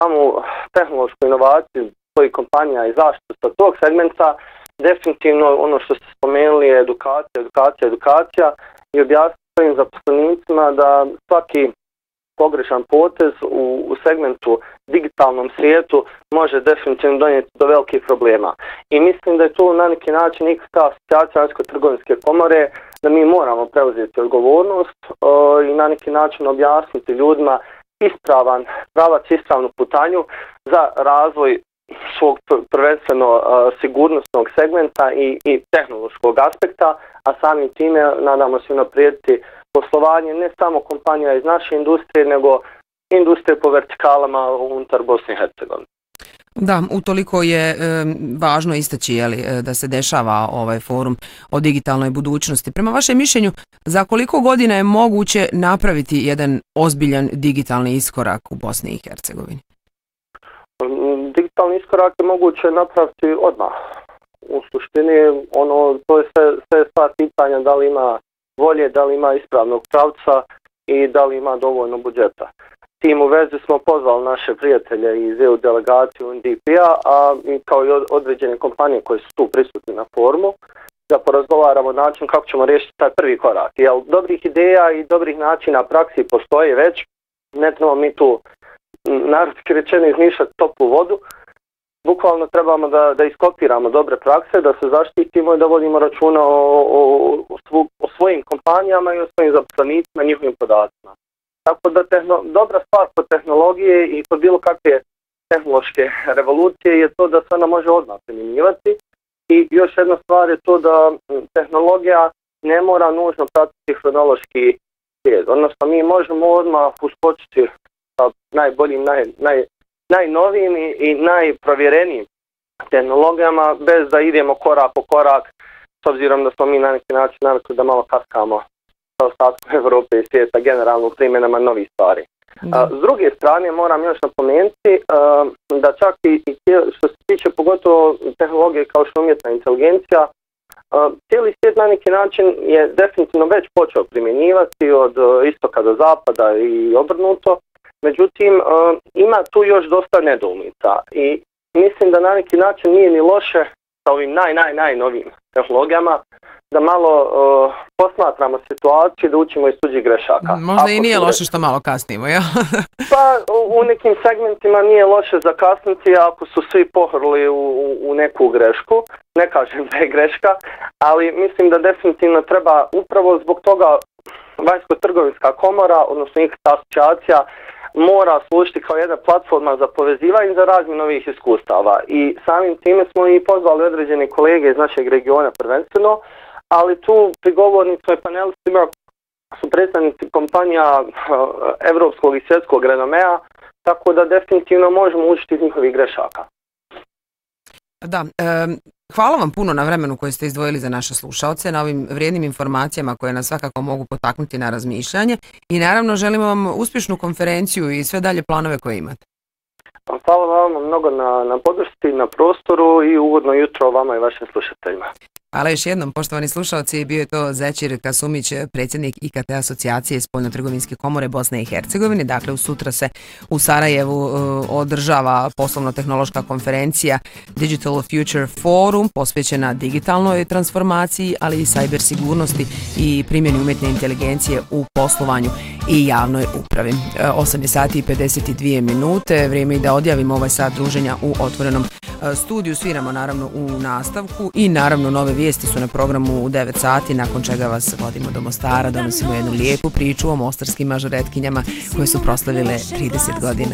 samu tehnološku inovaciju svojih kompanija i zaštitu sa tog segmenta, definitivno ono što ste spomenuli je edukacija i objasniti svojim zaposlenicima da svaki pogrešan potez u segmentu digitalnom svijetu može definitivno donijeti do velikih problema. I mislim da je tu na neki način i ta asocijacija Vanjsko-trgovinske komore da mi moramo preuzeti odgovornost i na neki način objasniti ljudima ispravan pravac, ispravnu putanju za razvoj svog prvenstveno sigurnosnog segmenta i tehnološkog aspekta, a samim time nadamo se unaprijediti poslovanje ne samo kompanija iz naše industrije, nego industrije po vertikalama unutar Bosne i Hercegovine. Da, utoliko je važno istaći da se dešava ovaj forum o digitalnoj budućnosti. Prema vašem mišljenju, za koliko godina je moguće napraviti jedan ozbiljan digitalni iskorak u Bosni i Hercegovini? Digitalni iskorak je moguće napraviti odmah. U suštini, to je sve stvar pitanja da li ima volje, da li ima ispravnog pravca i da li ima dovoljno budžeta. Tim u vezi smo pozvali naše prijatelje iz EU delegacije UNDP-a, a kao i određene kompanije koje su tu prisutne na forumu, da porazgovaramo način kako ćemo riješiti taj prvi korak. Jer dobrih ideja i dobrih načina praksi postoje već, ne trebamo mi tu narodski rečeno izmišljati toplu vodu. Bukvalno trebamo da iskopiramo dobre prakse, da se zaštitimo i da vodimo računa o svojim kompanijama i o svojim zaposlenicima i njihovim podacima. Tako da dobra stvar kod tehnologije i kod bilo kakve tehnološke revolucije je to da se ona može odmah primjenjivati. I još jedna stvar je to da tehnologija ne mora nužno pratiti hronološki slijed. Odnosno mi možemo odmah uskočiti sa najboljim, najnovijim i najprovjerenijim tehnologijama bez da idemo korak po korak, s obzirom da smo mi na neki način navikli da malo kaskamo sa ostatkom Evrope i svijeta generalno u primjenama novih stvari. S druge strane moram još napomenuti da čak i što se tiče pogotovo tehnologije kao što umjetna inteligencija, cijeli svijet na neki način je definitivno već počeo primjenjivati od istoka do zapada i obrnuto. Međutim, ima tu još dosta nedoumica i mislim da na neki način nije ni loše sa ovim najnovijim tehnologijama da malo posmatramo situaciju, da učimo iz tuđih grešaka. Možda i nije loše što malo kasnimo, ja? Pa u nekim segmentima nije loše zakasniti ako su svi pohrli u neku grešku. Ne kažem da je greška, ali mislim da definitivno treba upravo zbog toga Vanjsko-trgovinska komora, odnosno asocijacija, mora služiti kao jedna platforma za povezivanje i za razmjenu novih iskustava. I samim time smo i pozvali određene kolege iz našeg regiona prvenstveno, ali tu pri govornicima i panelistima su predstavnici kompanija evropskog i svjetskog renomea, tako da definitivno možemo učiti iz njihovih grešaka. Da, hvala vam puno na vremenu koje ste izdvojili za naše slušaoce, na ovim vrijednim informacijama koje nas svakako mogu potaknuti na razmišljanje i naravno želimo vam uspješnu konferenciju i sve dalje planove koje imate. Hvala vam mnogo na podršci, na prostoru i ugodno jutro vama i vašim slušateljima. Hvala još jednom, poštovani slušalci, bio je to Zećir Kasumić, predsjednik IKT asocijacije Spoljnotrgovinske komore Bosne i Hercegovine. Dakle, sutra se u Sarajevu održava poslovno-tehnološka konferencija Digital Future Forum posvećena digitalnoj transformaciji, ali i cyber sigurnosti i primjeni umjetne inteligencije u poslovanju i javnoj upravi. 8 sati i 52 minute, vrijeme je da odjavimo ovaj sat druženja u otvorenom studiju. Sviramo naravno u nastavku i naravno nove vijesti su na programu u 9 sati, nakon čega vas vodimo do Mostara, donosimo jednu lijepu priču o mostarskim mažoretkinjama koje su proslavile 30 godina